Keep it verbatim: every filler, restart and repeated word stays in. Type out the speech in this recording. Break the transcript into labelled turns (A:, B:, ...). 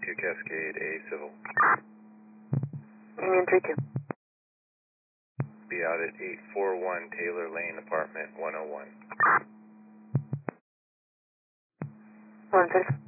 A: two Cascade, A civil.
B: Union three two.
A: Be out at eight four one Taylor Lane, apartment one oh one.
B: one six.